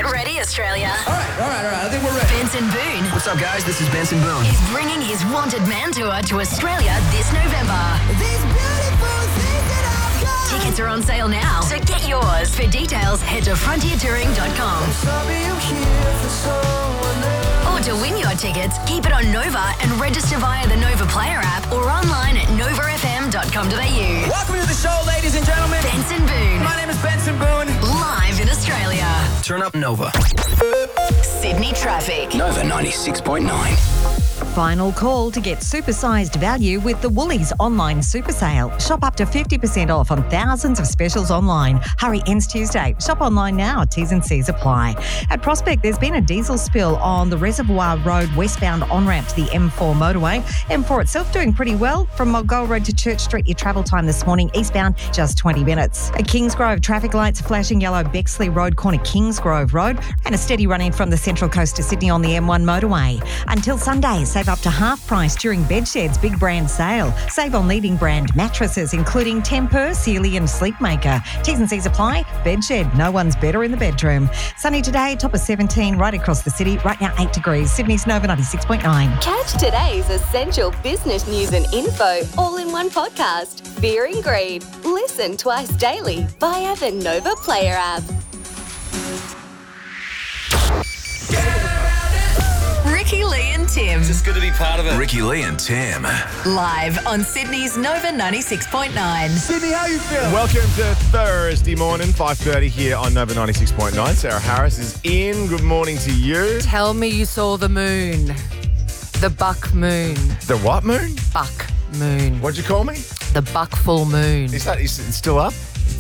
Get ready, Australia. All right. I think we're ready. Benson Boone What's up, guys? This is Benson Boone. is bringing his Wanted Man Tour to Australia this November. Tickets are on sale now, so get yours. For details, head to frontiertouring.com. Or to win your tickets, keep it on Nova and register via the Nova Player app or online at novafm.com.au. Welcome to the show, ladies and gentlemen. Benson Boone, My name is Benson Boone. live in Australia. Turn up Nova. Sydney traffic. Nova 96.9. Final call to get supersized value with the Woolies online super sale. Shop up to 50% off on thousands of specials online. Hurry, ends Tuesday. Shop online now. T's and C's apply. At Prospect, there's been a diesel spill on the Reservoir Road westbound on-ramp to the M4 motorway. M4 itself doing pretty well. From Mulgoa Road to Church Street, your travel time this morning, eastbound, just 20 minutes. At Kingsgrove, traffic lights flashing yellow Bexley Road, corner Kingsgrove Road, and a steady run in from the Central Coast to Sydney on the M1 motorway. Until Sunday, save up to half price during Bedshed's big brand sale. Save on leading brand mattresses, including Tempur, Sealy and Sleepmaker. T's and C's apply. Bedshed, no one's better in the bedroom. Sunny today, top of 17 right across the city. Right now 8 degrees. Sydney's Nova 96.9. Catch today's essential business news and info all in one podcast. Fear and Greed. Listen twice daily via the Nova Player app. Ricky Lee and Tim, It's good to be part of it. Ricky Lee and Tim. live on Sydney's Nova 96.9. Sydney, how you feeling? Welcome to Thursday morning, 5:30 here on Nova 96.9. Sarah Harris is in. Good morning to you. Tell me you saw the moon. The buck moon. The what moon? Buck moon. What'd you call me? The buck full moon. Is it still up?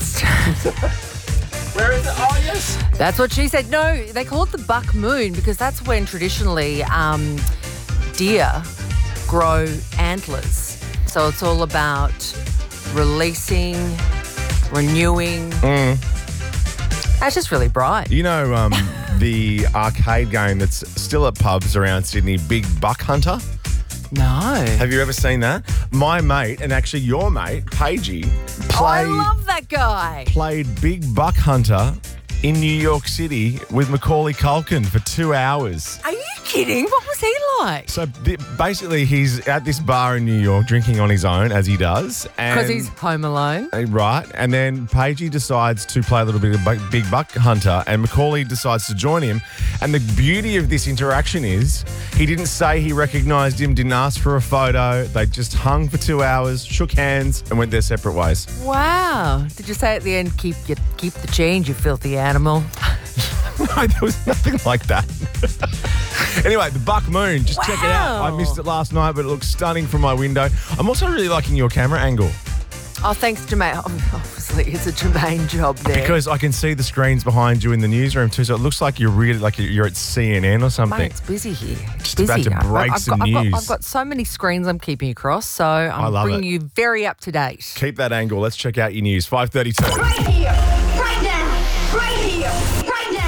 Where is it? Oh, yes. That's what she said. No, they call it the buck moon because that's when traditionally deer grow antlers. So it's all about releasing, renewing. That's just really bright. You know the arcade game that's still at pubs around Sydney, Big Buck Hunter? No. Have you ever seen that? My mate, and actually your mate, Paigey, I love that guy. played Big Buck Hunter in New York City with Macaulay Culkin for 2 hours. Are you kidding? What was he like? So basically, he's at this bar in New York drinking on his own, as he does. Because he's home alone. Right. And then Paigey decides to play a little bit of Big Buck Hunter, and Macaulay decides to join him. And the beauty of this interaction is he didn't say he recognised him, didn't ask for a photo. They just hung for 2 hours, shook hands, and went their separate ways. Wow. Did you say at the end, keep the change, you filthy animal? No, there was nothing like that. Anyway, the Buck Moon, just check it out. I missed it last night, but it looks stunning from my window. I'm also really liking your camera angle. Oh, thanks, Jermaine. Obviously, it's a Jermaine job there. Because I can see the screens behind you in the newsroom too, so it looks like you're really you're at CNN or something. Mate, it's busy here. Just about to break some news. I've got so many screens I'm keeping across, so I'm bringing you very up to date. Keep that angle. Let's check out your news. 5:32. Right here, right now, right here, right now.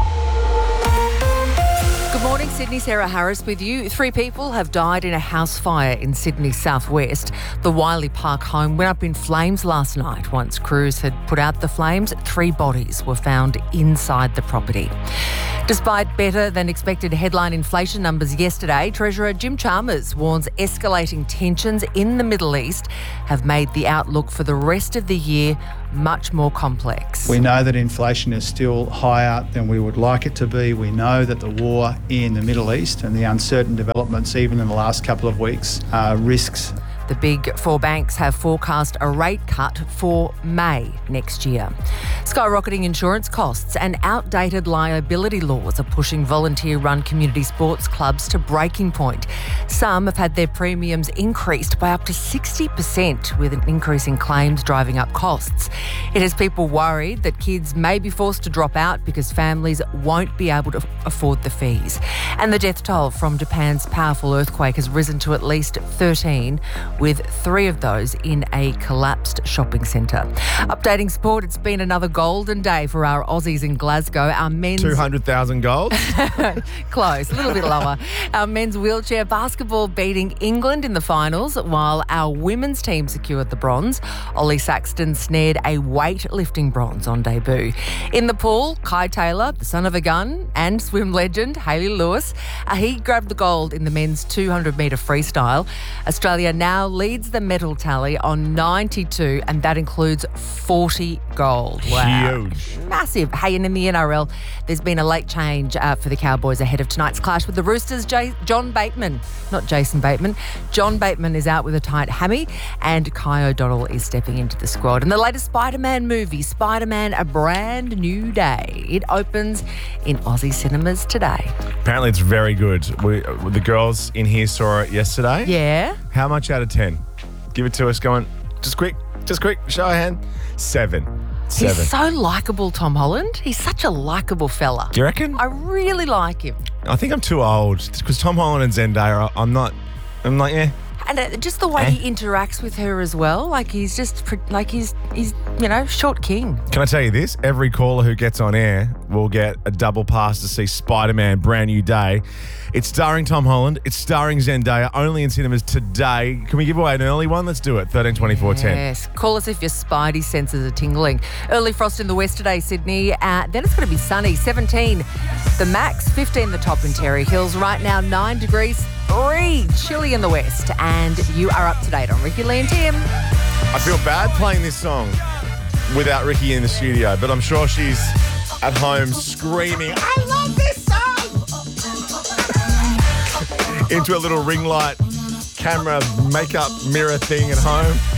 Good morning, Sydney. Sarah Harris with you. 3 people have died in a house fire in Sydney's southwest. The Wiley Park home went up in flames last night. Once crews had put out the flames, 3 bodies were found inside the property. Despite better than expected headline inflation numbers yesterday, Treasurer Jim Chalmers warns escalating tensions in the Middle East have made the outlook for the rest of the year much more complex. We know that inflation is still higher than we would like it to be. We know that the war in the Middle East and the uncertain developments even in the last couple of weeks risks. The big 4 banks have forecast a rate cut for May next year. Skyrocketing insurance costs and outdated liability laws are pushing volunteer-run community sports clubs to breaking point. Some have had their premiums increased by up to 60%, with an increase in claims driving up costs. It has people worried that kids may be forced to drop out because families won't be able to afford the fees. And the death toll from Japan's powerful earthquake has risen to at least 13, with 3 of those in a collapsed shopping centre. Updating sport, it's been another golden day for our Aussies in Glasgow. Our men's 200,000 goals. Close, a little bit lower. Our men's wheelchair basketball basketball beating England in the finals, while our women's team secured the bronze. Ollie Saxton snared a weightlifting bronze on debut. In the pool, Kai Taylor, the son of a gun, and swim legend Hayley Lewis, he grabbed the gold in the men's 200-metre freestyle. Australia now leads the medal tally on 92, and that includes 40 gold. Wow. Huge. Massive. Hey, and in the NRL, there's been a late change for the Cowboys ahead of tonight's clash with the Roosters. John Bateman, not Jason Bateman. John Bateman is out with a tight hammy, and Kai O'Donnell is stepping into the squad. And the latest Spider-Man movie, Spider-Man: A Brand New Day, it opens in Aussie cinemas today. Apparently it's very good. The girls in here saw it yesterday. Yeah. How much out of 10? Give it to us. Go on. Just quick, show a hand. 7. He's so likeable, Tom Holland. He's such a likeable fella. Do you reckon? I really like him. I think I'm too old because Tom Holland and Zendaya, I'm like, eh. And just the way he interacts with her as well. Like he's short king. Can I tell you this? Every caller who gets on air will get a double pass to see Spider-Man: Brand New Day. It's starring Tom Holland. It's starring Zendaya. Only in cinemas today. Can we give away an early one? Let's do it. 13 24 10. Yes. Call us if your spidey senses are tingling. Early frost in the west today, Sydney. Then it's going to be sunny. 17 the max, 15 the top in Terry Hills. Right now, 9 degrees. 3 chilly in the west. And you are up to date on Ricky Lee and Tim. I feel bad playing this song without Ricky in the studio, but I'm sure she's at home screaming, I love this song! into a little ring light camera makeup mirror thing at home.